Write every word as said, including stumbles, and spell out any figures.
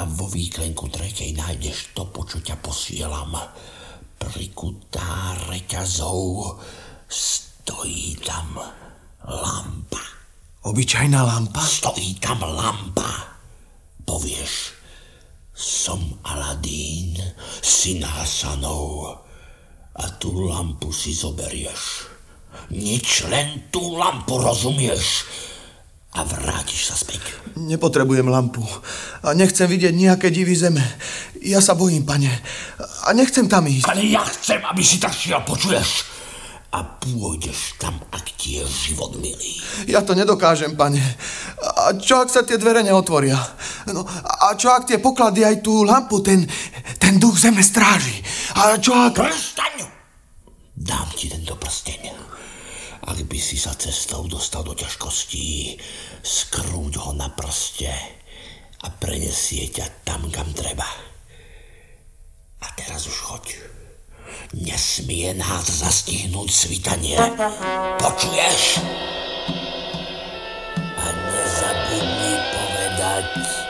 A vo výklenku tretej nájdeš to, po čo ťa posielam. Prikutá reťazou stojí tam lampa. Obyčajná lampa? Stojí tam lampa. Povieš, som Aladín, syn Hasanov. A tú lampu si zoberieš. Nič, len tú lampu, rozumieš? A vrátiš sa späť. Nepotrebujem lampu. A nechcem vidieť nejaké divy zeme. Ja sa bojím, pane. A nechcem tam ísť. Ale ja chcem, aby si tak šiel, počuješ? A pôjdeš tam, ak ti je život milý. Ja to nedokážem, pane. A čo, ak sa tie dvere neotvoria? No, a čo, ak tie poklady aj tú lampu, ten, ten duch zeme stráži? A čo, ak... Prstaň! Dám ti tento prsteň. Ak by si sa cestou dostal do ťažkostí, skrúť ho na prste a prenesie ťa tam, kam treba. A teraz už choď. Nesmie nás zastihnúť svitanie. Počuješ? A nezabudni povedať...